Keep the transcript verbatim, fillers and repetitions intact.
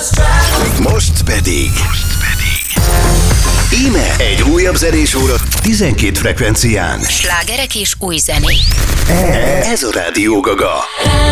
Most pedig íme egy újabb zenés óra tizenkét frekvencián. Slágerek és új zenék. Ez a Rádió Gaga.